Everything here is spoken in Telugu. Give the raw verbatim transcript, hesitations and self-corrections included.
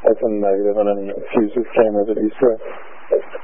That's a negative on any fuses camera that you saw.